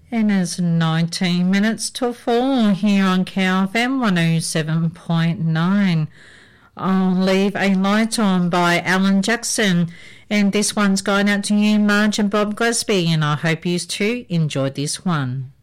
And it's 19 minutes till 4 here on Cow FM 107.9. I'll Leave a Light On by Alan Jackson. And this one's going out to you, Marge and Bob Glasby, and I hope you too enjoyed this one.